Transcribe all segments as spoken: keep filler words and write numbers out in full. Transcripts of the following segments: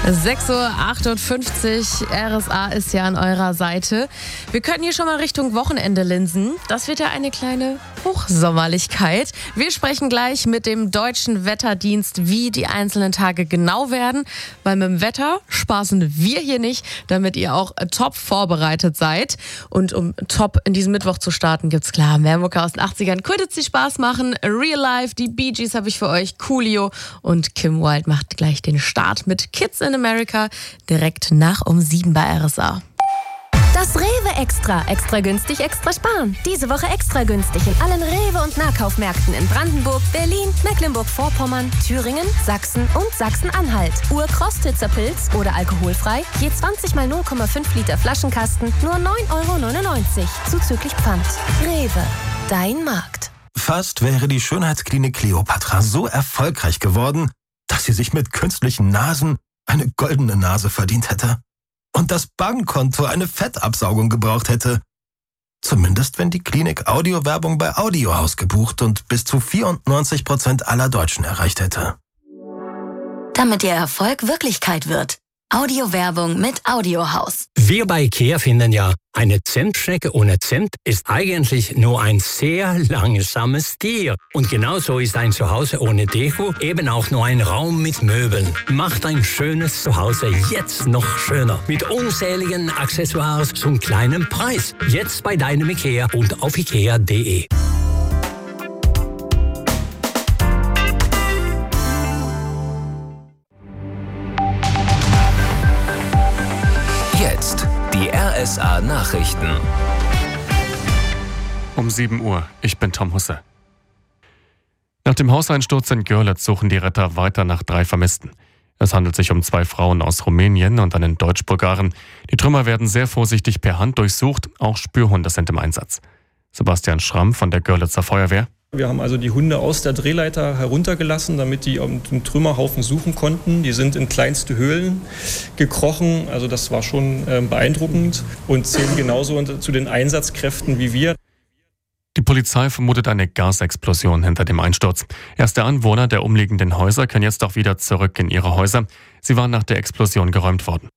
sechs Uhr achtundfünfzig, R S A ist ja an eurer Seite. Wir können hier schon mal Richtung Wochenende linsen. Das wird ja eine kleine Hochsommerlichkeit. Wir sprechen gleich mit dem Deutschen Wetterdienst, wie die einzelnen Tage genau werden. Weil mit dem Wetter spaßen wir hier nicht, damit ihr auch top vorbereitet seid. Und um top in diesen Mittwoch zu starten, gibt's klar mehr Mucke aus den achtzigern. Könnte sie Spaß machen. Real Life, die Bee Gees habe ich für euch. Coolio und Kim Wilde macht gleich den Start mit Kids in America direkt nach um sieben bei R S A. Das Rewe Extra. Extra günstig, extra sparen. Diese Woche extra günstig in allen Rewe- und Nahkaufmärkten in Brandenburg, Berlin, Mecklenburg-Vorpommern, Thüringen, Sachsen und Sachsen-Anhalt. Ur-Krostitzer-Pilz oder alkoholfrei, je zwanzig mal null Komma fünf Liter Flaschenkasten, nur neun Euro neunundneunzig. Zuzüglich Pfand. Rewe. Dein Markt. Fast wäre die Schönheitsklinik Kleopatra so erfolgreich geworden, dass sie sich mit künstlichen Nasen eine goldene Nase verdient hätte. Und das Bankkonto eine Fettabsaugung gebraucht hätte. Zumindest wenn die Klinik Audiowerbung bei Audiohaus gebucht und bis zu vierundneunzig Prozent aller Deutschen erreicht hätte. Damit Ihr Erfolg Wirklichkeit wird. Audiowerbung mit Audiohaus. Wir bei IKEA finden ja, eine Zimtschnecke ohne Zimt ist eigentlich nur ein sehr langsames Tier. Und genauso ist ein Zuhause ohne Deko eben auch nur ein Raum mit Möbeln. Macht ein schönes Zuhause jetzt noch schöner. Mit unzähligen Accessoires zum kleinen Preis. Jetzt bei deinem IKEA und auf ikea punkt de. Jetzt die R S A-Nachrichten. Um sieben Uhr, ich bin Tom Husse. Nach dem Hauseinsturz in Görlitz suchen die Retter weiter nach drei Vermissten. Es handelt sich um zwei Frauen aus Rumänien und einen Deutsch-Bulgaren. Die Trümmer werden sehr vorsichtig per Hand durchsucht, auch Spürhunde sind im Einsatz. Sebastian Schramm von der Görlitzer Feuerwehr. Wir haben also die Hunde aus der Drehleiter heruntergelassen, damit die den Trümmerhaufen suchen konnten. Die sind in kleinste Höhlen gekrochen, also das war schon äh, beeindruckend und zählen genauso zu den Einsatzkräften wie wir. Die Polizei vermutet eine Gasexplosion hinter dem Einsturz. Erste Anwohner der umliegenden Häuser können jetzt auch wieder zurück in ihre Häuser. Sie waren nach der Explosion geräumt worden.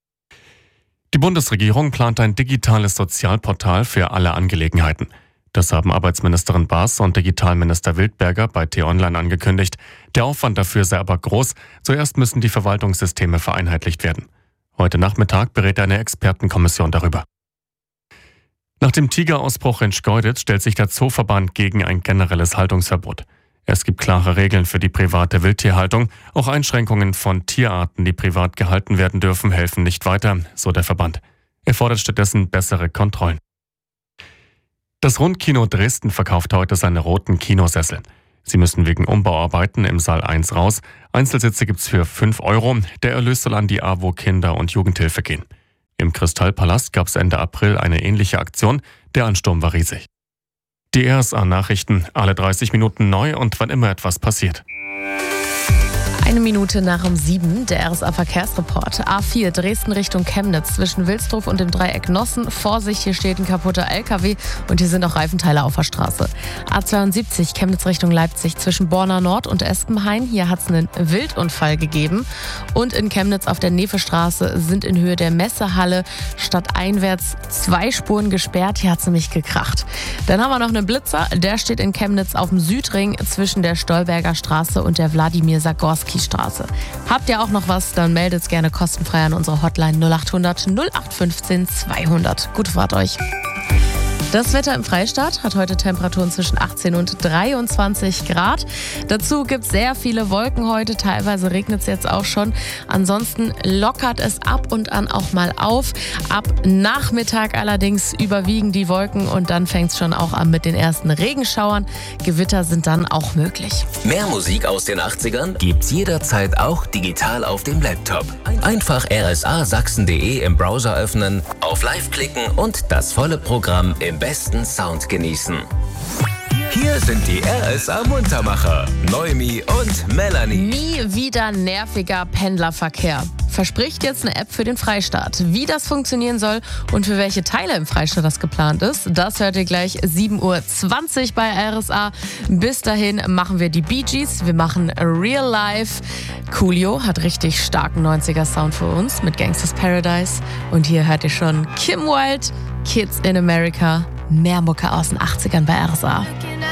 Die Bundesregierung plant ein digitales Sozialportal für alle Angelegenheiten. Das haben Arbeitsministerin Baas und Digitalminister Wildberger bei T-Online angekündigt. Der Aufwand dafür sei aber groß. Zuerst müssen die Verwaltungssysteme vereinheitlicht werden. Heute Nachmittag berät eine Expertenkommission darüber. Nach dem Tigerausbruch in Schkeuditz stellt sich der Zooverband gegen ein generelles Haltungsverbot. Es gibt klare Regeln für die private Wildtierhaltung. Auch Einschränkungen von Tierarten, die privat gehalten werden dürfen, helfen nicht weiter, so der Verband. Er fordert stattdessen bessere Kontrollen. Das Rundkino Dresden verkauft heute seine roten Kinosessel. Sie müssen wegen Umbauarbeiten im Saal eins raus. Einzelsitze gibt's für fünf Euro. Der Erlös soll an die AWO Kinder- und Jugendhilfe gehen. Im Kristallpalast gab's Ende April eine ähnliche Aktion. Der Ansturm war riesig. Die R S A-Nachrichten, alle dreißig Minuten neu und wann immer etwas passiert. Eine Minute nach um sieben, der R S A-Verkehrsreport. A vier, Dresden Richtung Chemnitz, zwischen Wilsdruf und dem Dreieck Nossen. Vorsicht, hier steht ein kaputter L K W und hier sind auch Reifenteile auf der Straße. A zweiundsiebzig, Chemnitz Richtung Leipzig, zwischen Borna Nord und Espenhain. Hier hat es einen Wildunfall gegeben. Und in Chemnitz auf der Nevestraße sind in Höhe der Messehalle stadteinwärts zwei Spuren gesperrt. Hier hat es nämlich gekracht. Dann haben wir noch einen Blitzer, der steht in Chemnitz auf dem Südring zwischen der Stolberger Straße und der Wladimir-Sagorski Straße. Habt ihr auch noch was, dann meldet gerne kostenfrei an unsere Hotline null acht hundert null acht fünfzehn zweihundert. Gute Fahrt euch. Das Wetter im Freistaat hat heute Temperaturen zwischen achtzehn und dreiundzwanzig Grad. Dazu gibt es sehr viele Wolken heute. Teilweise regnet es jetzt auch schon. Ansonsten lockert es ab und an auch mal auf. Ab Nachmittag allerdings überwiegen die Wolken und dann fängt es schon auch an mit den ersten Regenschauern. Gewitter sind dann auch möglich. Mehr Musik aus den achtzigern gibt's jederzeit auch digital auf dem Laptop. Einfach r s a sachsen punkt de im Browser öffnen, auf Live klicken und das volle Programm im besten Sound genießen. Hier sind die R S A-Muntermacher, Noemi und Melanie. Nie wieder nerviger Pendlerverkehr. Verspricht jetzt eine App für den Freistaat. Wie das funktionieren soll und für welche Teile im Freistaat das geplant ist, das hört ihr gleich sieben Uhr zwanzig bei R S A. Bis dahin machen wir die Bee Gees, wir machen Real Life. Coolio hat richtig starken neunziger-Sound für uns mit Gangsta's Paradise. Und hier hört ihr schon Kim Wilde, Kids in America. Mehr Mucke aus den achtzigern bei R S A.